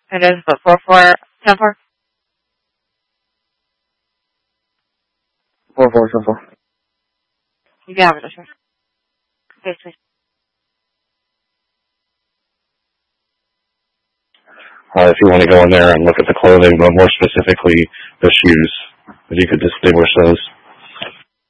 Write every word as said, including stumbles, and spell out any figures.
It is, but four four ten four. Four four ten four. You can have it, sure. Okay, please. Uh, if you want to go in there and look at the clothing, but more specifically the shoes, if you could distinguish those.